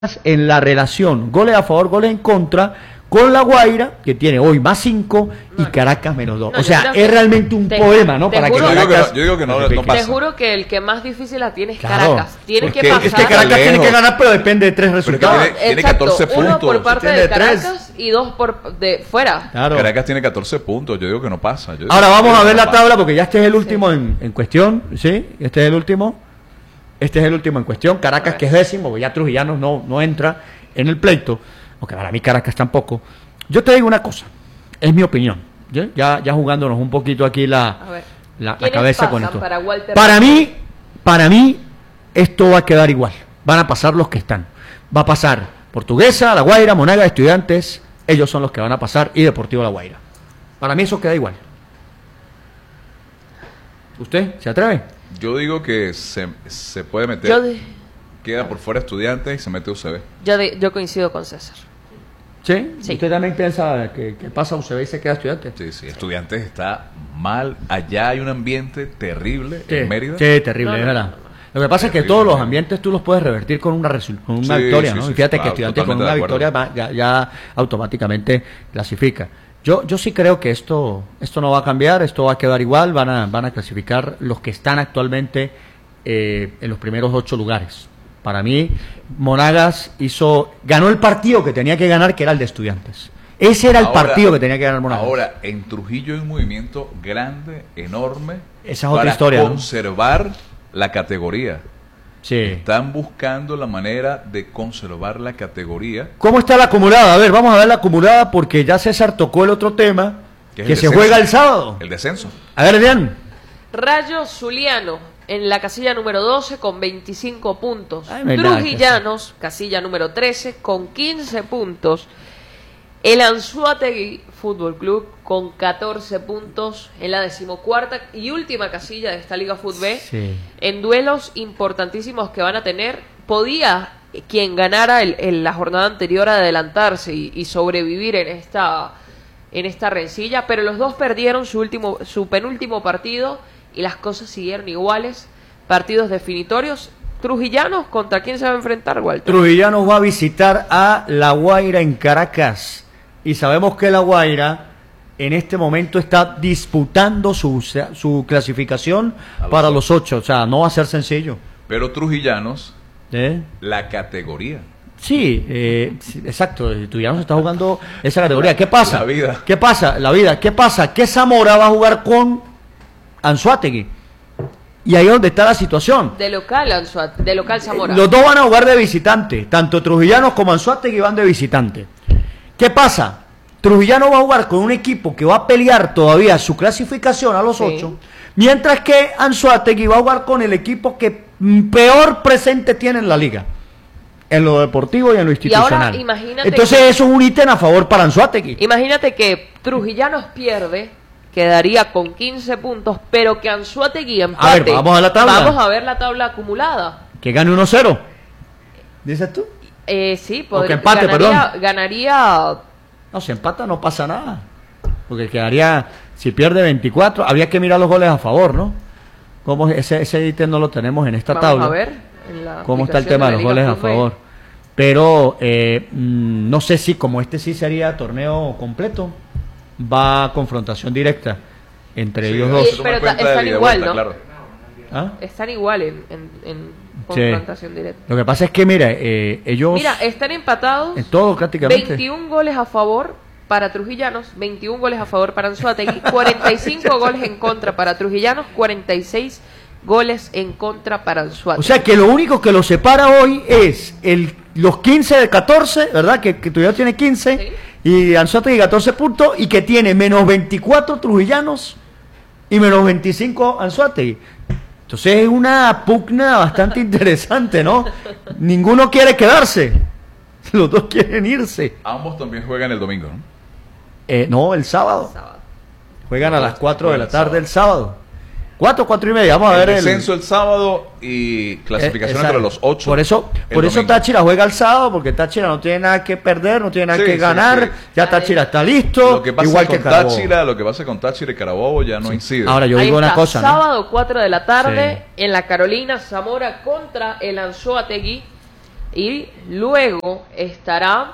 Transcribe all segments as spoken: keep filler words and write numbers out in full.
en la relación goles a favor, goles en contra, con La Guaira, que tiene hoy más cinco, y Caracas menos dos. No, o sea, es que realmente un te, poema, ¿no? Te Para juro, que Caracas... Yo digo que no, yo digo que no, no pasa. Te juro que el que más difícil la tiene es Claro. Caracas. Tiene Pues que que- pasar. Es que Caracas tiene que ganar, pero depende de tres resultados. tiene- tiene Exacto, catorce uno puntos. por parte Tiene de tres. Caracas y dos por de fuera. Claro. Caracas tiene catorce puntos, yo digo que no pasa. Yo digo Ahora que- vamos yo a digo ver que la no pasa. tabla, porque ya este es el último en, en cuestión, ¿sí? Este es el último. Este es el último en cuestión. Caracas, que es décimo, porque ya Trujillanos no, no entra en el pleito, aunque para mí Caracas tampoco. Yo te digo una cosa, es mi opinión, ¿ya? Ya, ya jugándonos un poquito aquí la, A ver. la, la ¿Quiénes cabeza con pasan esto. para Walter Para Rodríguez? mí, para mí, esto va a quedar igual. Van a pasar los que están. Va a pasar Portuguesa, La Guaira, Monagas, Estudiantes. Ellos son los que van a pasar, y Deportivo La Guaira. Para mí eso queda igual. ¿Usted se atreve? Yo digo que se, se puede meter, Yo, de- queda por fuera Estudiantes y se mete U C B. yo, de- yo coincido con César. ¿Sí? Sí. ¿Usted también piensa que, que pasa U C B y se queda Estudiante? Sí, sí, Estudiantes está mal. Allá hay un ambiente terrible Sí, en Mérida. sí, terrible, No, es no, verdad. no, no, no. Lo que pasa es que Terrible, todos los terrible. ambientes tú los puedes revertir con una, resu- con una Sí, victoria, sí, ¿no? sí, Y fíjate claro, que Estudiantes con totalmente una de acuerdo. victoria va- ya, ya automáticamente clasifica. Yo, yo sí creo que esto, esto no va a cambiar, esto va a quedar igual, van a, van a clasificar los que están actualmente eh, en los primeros ocho lugares. Para mí, Monagas hizo, ganó el partido que tenía que ganar, que era el de Estudiantes. Ese era el Ahora- partido que tenía que ganar Monagas. Ahora, en Trujillo hay un movimiento grande, enorme, Esa es otra para historia, ¿no? conservar la categoría. Sí. Están buscando la manera de conservar la categoría. ¿Cómo está la acumulada? A ver, vamos a ver la acumulada, porque ya César tocó el otro tema, Que es que el se descenso. juega el sábado. El descenso. A ver, Adrián. Rayo Zuliano en la casilla número doce con veinticinco puntos. Ay, no hay nada que Trujillanos, casilla número trece con quince puntos. El Anzoátegui Fútbol Club con catorce puntos en la decimocuarta y última casilla de esta Liga Fútbol B. Sí. En duelos importantísimos que van a tener, podía quien ganara el, el- la jornada anterior adelantarse y, y sobrevivir en esta en esta rencilla, pero los dos perdieron su último su penúltimo partido y las cosas siguieron iguales, partidos definitorios. Trujillanos, ¿contra quién se va a enfrentar, Walter? Trujillanos va a visitar a La Guaira en Caracas. Y sabemos que La Guaira en este momento está disputando su, su clasificación A los para ocho. los ocho. O sea, no va a ser sencillo. Pero Trujillanos, ¿Eh? la categoría. Sí, eh, sí, exacto. Trujillanos está jugando esa categoría. ¿Qué pasa? La vida. ¿Qué pasa? La vida. ¿Qué pasa? Que Zamora va a jugar con Anzoátegui. Y ahí es donde está la situación. De local, Anzoat- de local Zamora. Los dos van a jugar de visitante, tanto Trujillanos como Anzoátegui van de visitante. ¿Qué pasa? Trujillano va a jugar con un equipo que va a pelear todavía su clasificación a los Sí. ocho, mientras que Anzoátegui va a jugar con el equipo que mm, peor presente tiene en la liga, en lo deportivo y en lo institucional. ahora imagínate Entonces que- eso es un ítem a favor para Anzoátegui. Imagínate que Trujillanos pierde, quedaría con quince puntos, pero que Anzoátegui empate. A ver, vamos a la tabla. Vamos a ver la tabla acumulada. Que gane uno cero. ¿Dices tú? Eh, sí, O que podría- empate, ganaría, perdón. ganaría. No, si empata no pasa nada. Porque quedaría, si pierde veinticuatro, habría que mirar los goles a favor, ¿no? ¿Cómo es? ese, ese ítem no lo tenemos en esta Vamos tabla. a ver. en la ¿Cómo está el aplicación tema de la los Liga goles a Fútbol B. favor? Pero eh, mm, no sé si como este sí sería torneo completo, va a confrontación directa entre Sí, ellos no, dos. Sí, se toma pero en cuenta ta- están de ida y igual, vuelta, ¿no? claro. ¿Ah? Están igual en, en, en Sí. confrontación directa. Lo que pasa es que, mira, eh, ellos Mira, están empatados. en todo prácticamente. veintiún goles a favor para Trujillanos, veintiún goles a favor para Anzoátegui, cuarenta y cinco goles en contra para Trujillanos, cuarenta y seis goles en contra para Anzoátegui. O sea que lo único que los separa hoy es el, los quince de catorce, ¿verdad? Que, que Trujillano tiene quince y Anzoátegui catorce puntos, y que tiene menos veinticuatro Trujillanos y menos veinticinco Anzoátegui. Entonces es una pugna bastante interesante, ¿no? Ninguno quiere quedarse, los dos quieren irse. Ambos también juegan el domingo, ¿no? Eh, no, el sábado. Sábado. Juegan a las cuatro de la El tarde el sábado. cuatro, cuatro y media. Vamos a ver el el descenso el sábado y clasificación Eh, entre exacto. los ocho. Por eso, el por eso domingo. Táchira juega el sábado, porque Táchira no tiene nada que perder, no tiene nada Sí, que sí, ganar. sí. Ya Táchira está listo, Lo que pasa igual con que Carabobo. Táchira, lo que pasa con Táchira y Carabobo ya no incide. Ahora yo Ahí digo una está, cosa, ¿no? sábado cuatro de la tarde Sí. en la Carolina, Zamora contra el Anzoátegui. Y luego estará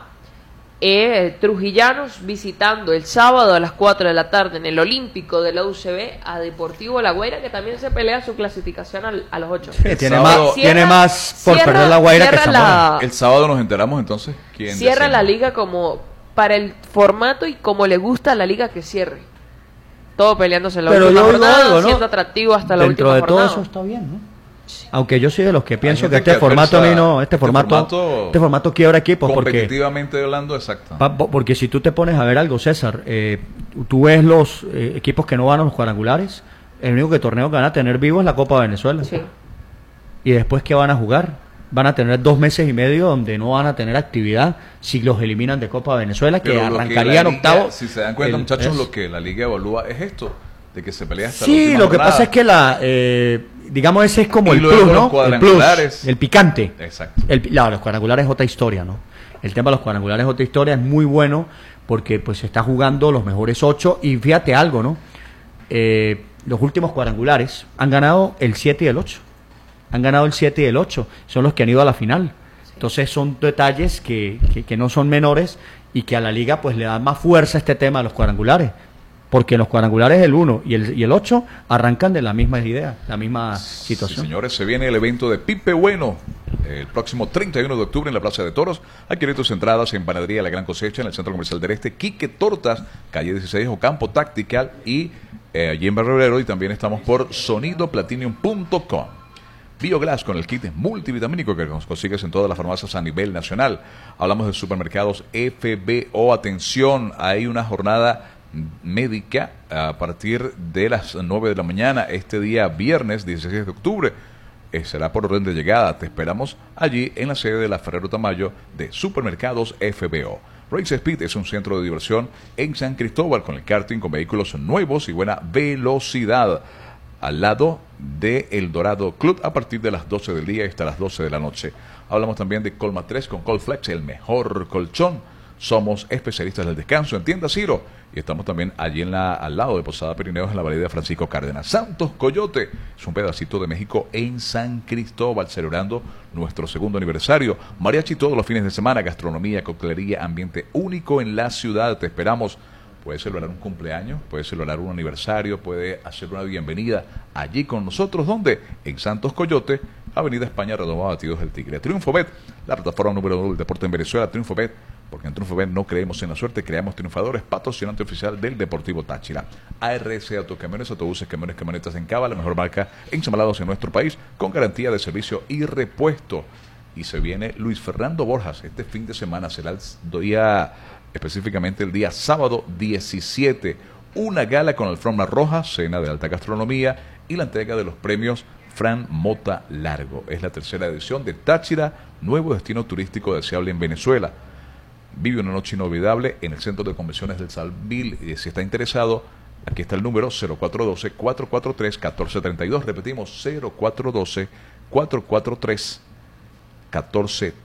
eh, Trujillanos visitando el sábado a las cuatro de la tarde en el Olímpico de la U C B a Deportivo La Guaira, que también se pelea su clasificación al, a los ocho. Sí, tiene, sábado, más, cierra, tiene más por cierra, perder La Guaira que cierra Zamora. la, El sábado nos enteramos entonces quién Cierra desciende. la liga como para el formato y como le gusta a la liga que cierre. Todo peleándose en la Pero última yo digo jornada, algo, ¿no? siendo atractivo hasta la Dentro última de todo jornada. eso está bien, ¿no? Aunque yo soy de los que pienso Hay que gente este que formato a mí adversa- no, este este formato, formato este formato quiebra equipos porque Competitivamente hablando, exacto. pa- po- porque si tú te pones a ver algo, César, eh, tú ves los eh, equipos que no van a los cuadrangulares, el único que torneo que van a tener vivo es la Copa Venezuela. Sí. Y después, ¿qué van a jugar? Van a tener dos meses y medio donde no van a tener actividad si los eliminan de Copa Venezuela, que Pero lo arrancarían la liga, octavos. Si se dan cuenta, el- muchachos, es- lo que la liga evalúa es esto, de que se pelea hasta la Sí, última lo que jornada. pasa es que la, eh, digamos, ese es como Y el luego plus, los ¿no? El plus, cuadrangulares. el picante. Exacto. El, pi- claro, los cuadrangulares es otra historia, ¿no? El tema de los cuadrangulares es otra historia, es muy bueno porque pues se está jugando los mejores ocho y fíjate algo, ¿no? Eh, los últimos cuadrangulares han ganado el siete y el ocho. Han ganado el siete y el ocho. Son los que han ido a la final. Entonces son detalles que, que, que no son menores y que a la liga pues le da más fuerza a este tema de los cuadrangulares. Porque en los cuadrangulares el uno y el, y el ocho arrancan de la misma idea, la misma situación. Sí, señores, se viene el evento de Pipe Bueno el próximo treinta y uno de octubre en la Plaza de Toros. Adquiere tus entradas en Panadería La Gran Cosecha, en el Centro Comercial del Este, Quique Tortas, calle dieciséis, Ocampo Tactical y eh, allí en Barrio Obrero. Y también estamos por sonido platinum punto com. Bioglass con el kit multivitamínico que consigues en todas las farmacias a nivel nacional. Hablamos de supermercados F B O. Atención, hay una jornada médica a partir de las nueve de la mañana este día viernes dieciséis de octubre. Eh, será por orden de llegada. Te esperamos allí en la sede de la Ferrero Tamayo de Supermercados F B O. Race Speed es un centro de diversión en San Cristóbal con el karting con vehículos nuevos y buena velocidad, al lado de El Dorado Club a partir de las doce del día hasta las doce de la noche. Hablamos también de Colma tres con Colflex, el mejor colchón. Somos especialistas del descanso en Tienda Ciro y estamos también allí en la, al lado de Posada Pirineos en la Avenida Francisco Cárdenas. Santos Coyote es un pedacito de México en San Cristóbal, celebrando nuestro segundo aniversario. Mariachi todos los fines de semana, gastronomía, coctelería, ambiente único en la ciudad. Te esperamos. Puede celebrar un cumpleaños, puede celebrar un aniversario, puede hacer una bienvenida allí con nosotros. ¿Dónde? En Santos Coyote, Avenida España, Redoma Batidos del Tigre. TriunfoBet, la plataforma número uno del deporte en Venezuela. TriunfoBet, porque en TriunfoBet no creemos en la suerte, creamos triunfadores. Patrocinante oficial del Deportivo Táchira. A R C Autocamiones, autobuses, camiones, camionetas en Cava, la mejor marca ensamblados en nuestro país, con garantía de servicio y repuesto. Y se viene Luis Fernando Borjas este fin de semana, será el día, específicamente el día sábado diecisiete, una gala con alfombra roja, cena de alta gastronomía y la entrega de los premios Fran Mota Largo. Es la tercera edición de Táchira, nuevo destino turístico deseable en Venezuela. Vive una noche inolvidable en el Centro de Convenciones del Salvil. Y si está interesado, aquí está el número cero cuatro uno dos, cuatro cuatro tres, uno cuatro tres dos. Repetimos, cero cuatro uno dos, cuatro cuatro tres, uno cuatro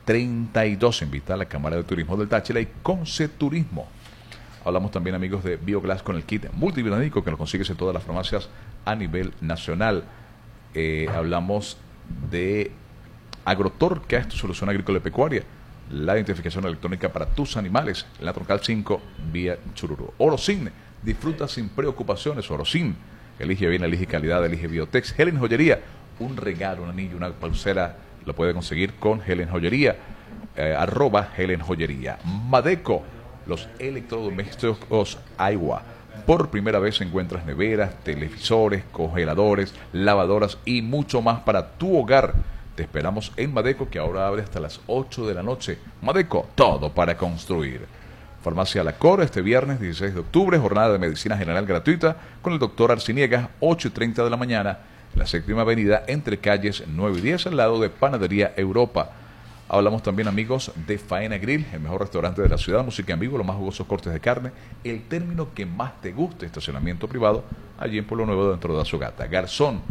tres dos. Invita a la Cámara de Turismo del Táchira y Conce Turismo. Hablamos también, amigos, de Bioglass con el kit multivitamínico que lo consigues en todas las farmacias a nivel nacional. Eh, hablamos de Agrotor, que es tu solución agrícola y pecuaria. La identificación electrónica para tus animales. En la Troncal cinco, vía Chururu. Orosin, disfruta sin preocupaciones. Orosin, elige bien, elige calidad, elige Biotex. Helen Joyería, un regalo, un anillo, una pulsera, lo puede conseguir con Helen Joyería. Eh, arroba Helen Joyería. Madeco, los electrodomésticos Agua. Por primera vez encuentras neveras, televisores, congeladores, lavadoras y mucho más para tu hogar. Te esperamos en Madeco, que ahora abre hasta las ocho de la noche. Madeco, todo para construir. Farmacia La Cor, este viernes dieciséis de octubre, jornada de medicina general gratuita con el doctor Arciniegas, ocho y treinta de la mañana, en la séptima avenida, entre calles nueve y diez, al lado de Panadería Europa. Hablamos también, amigos, de Faena Grill, el mejor restaurante de la ciudad, música en vivo, los más jugosos cortes de carne, el término que más te guste, estacionamiento privado, allí en Pueblo Nuevo, dentro de Azogata. Garzón,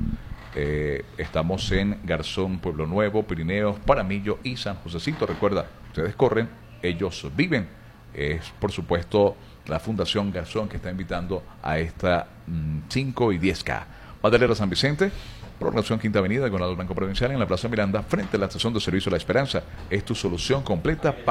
eh, estamos en Garzón, Pueblo Nuevo, Pirineos, Paramillo y San Josecito. Recuerda, ustedes corren, ellos viven. Es, por supuesto, la Fundación Garzón que está invitando a esta mmm, cinco y diez K. Madelera San Vicente, Prolongación Quinta Avenida con el Banco Provincial en la Plaza Miranda, frente a la estación de servicio La Esperanza. Es tu solución completa